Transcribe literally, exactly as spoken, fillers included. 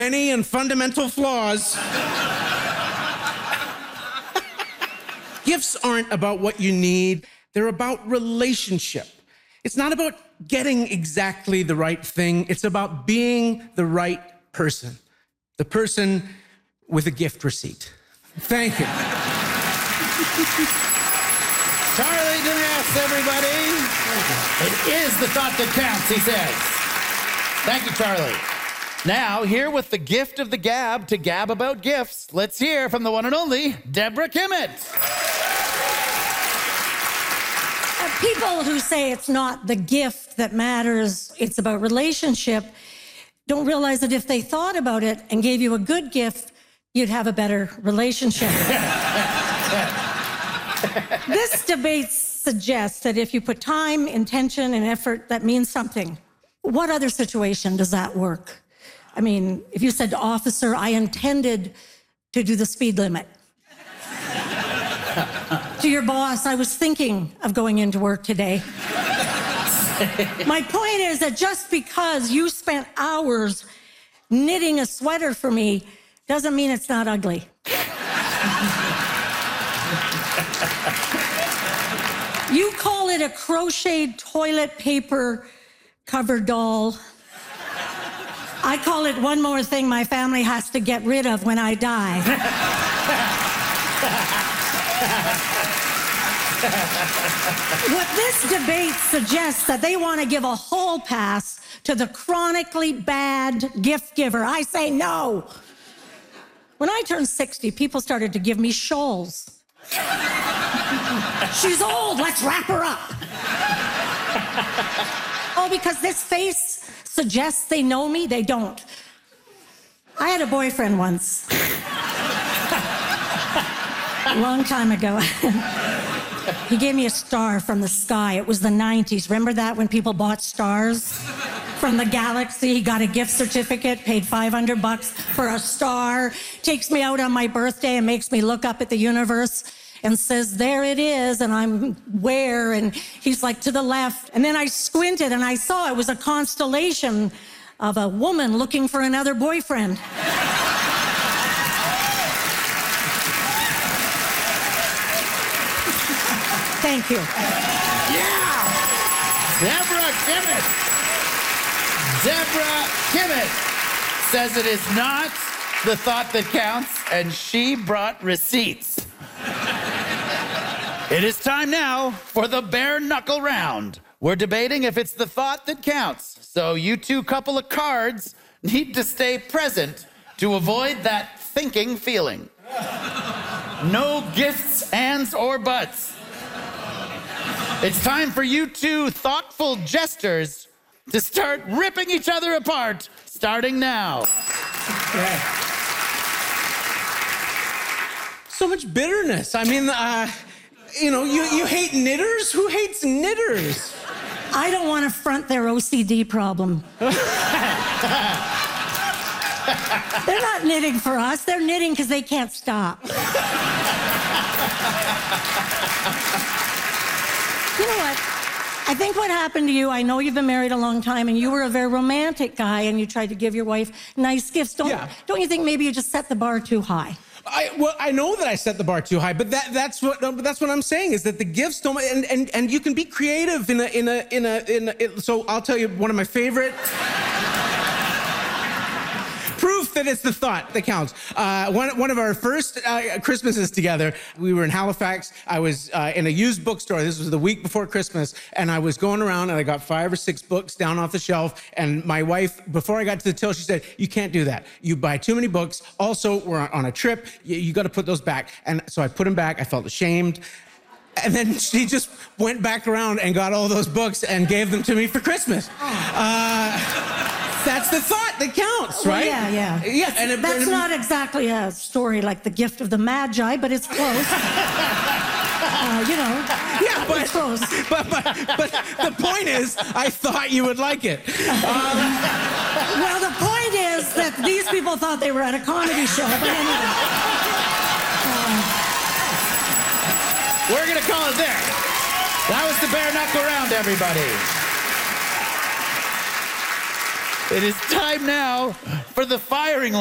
many and fundamental flaws. Gifts aren't about what you need. They're about relationship. It's not about getting exactly the right thing. It's about being the right person. The person with a gift receipt. Thank you. Charlie Deness, everybody. It is the thought that counts, he says. Thank you, Charlie. Now, here with the gift of the gab to gab about gifts, let's hear from the one and only Deborah Kimmett. People who say it's not the gift that matters, it's about relationship, don't realize that if they thought about it and gave you a good gift, you'd have a better relationship. This debate suggests that if you put time, intention, and effort, that means something. What other situation does that work? I mean, if you said to officer, I intended to do the speed limit. To your boss, I was thinking of going into work today. My point is that just because you spent hours knitting a sweater for me doesn't mean it's not ugly. You call it a crocheted toilet paper covered doll. I call it one more thing my family has to get rid of when I die. What this debate suggests that they want to give a hall pass to the chronically bad gift giver. I say no. When I turned sixty, people started to give me shawls. She's old, let's wrap her up. Oh, because this face suggests they know me? They don't. I had a boyfriend once. A long time ago. He gave me a star from the sky. It was the nineties. Remember that, when people bought stars from the galaxy? He got a gift certificate, paid five hundred bucks for a star, takes me out on my birthday and makes me look up at the universe and says, there it is, and I'm where? And he's like, to the left. And then I squinted and I saw it was a constellation of a woman looking for another boyfriend. Thank you. Yeah! Deborah Kimmett. Deborah Kimmett says it is not the thought that counts, and she brought receipts. It is time now for the bare knuckle round. We're debating if it's the thought that counts. So you two couple of cards need to stay present to avoid that thinking feeling. No gifts, ands, or buts. It's time for you two thoughtful jesters to start ripping each other apart, starting now. Yeah. So much bitterness. I mean, uh, you know, you, you hate knitters? Who hates knitters? I don't want to front their O C D problem. They're not knitting for us. They're knitting because they can't stop. You know what? I think what happened to you, I know you've been married a long time and you were a very romantic guy and you tried to give your wife nice gifts. Don't, Yeah. don't you think maybe you just set the bar too high? I, well, I know that I set the bar too high, but that, that's what um, that's what I'm saying is that the gifts don't, and, and, and you can be creative in a, in a, in a, in a, it, so I'll tell you one of my favorite proof that it's the thought that counts. Uh, one, one of our first uh, Christmases together, we were in Halifax. I was uh, in a used bookstore. This was the week before Christmas, and I was going around and I got five or six books down off the shelf, and my wife, before I got to the till, she said, you can't do that. You buy too many books. Also, we're on a trip. You, you got to put those back. And so I put them back. I felt ashamed. And then she just went back around and got all those books and gave them to me for Christmas. Uh, that's the thought that counts, right? Well, yeah, yeah. Yeah, and it, That's and it, not exactly a story like the gift of the Magi, but it's close. uh, you know, yeah, but, it's close. But, but, but the point is, I thought you would like it. Um, Well, the point is that these people thought they were at a comedy show, but anyway. We're gonna call it there. That was the bare knuckle round, everybody. It is time now for the firing